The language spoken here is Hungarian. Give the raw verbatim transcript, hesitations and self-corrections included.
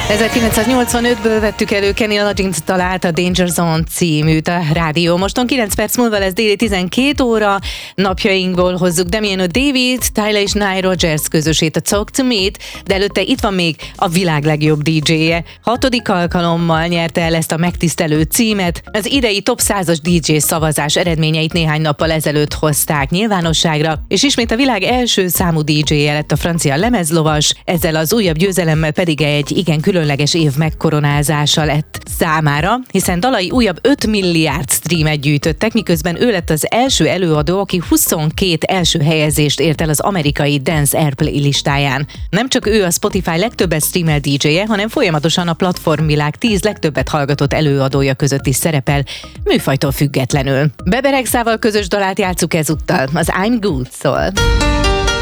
ezerkilencszáznyolcvanötből vettük elő, Kenny Loggins talált a Danger Zone címűt a rádió. Moston kilenc perc múlva lesz déli tizenkét óra, napjainkból hozzuk Damian O'David, Tyler és Nile Rodgers közösét, a Talk to Me-t, de előtte itt van még a világ legjobb dé dzséje. Hatodik alkalommal nyerte el ezt a megtisztelő címet. Az idei top százas dé dzsé szavazás eredményeit néhány nappal ezelőtt hozták nyilvánosságra, és ismét a világ első számú dé dzséje lett a francia lemezlovas, ezzel az újabb győzelemmel pedig egy igen különleges év megkoronázása lett számára, hiszen dalai újabb öt milliárd streamet gyűjtöttek, miközben ő lett az első előadó, aki huszonkét első helyezést ért el az amerikai Dance Airplay listáján. Nem csak ő a Spotify legtöbbet streamelt dé dzséje, hanem folyamatosan a platformvilág tíz legtöbbet hallgatott előadója között is szerepel, műfajtól függetlenül. Bebe Rexával közös dalát játsszuk ezúttal, az I'm Good szól.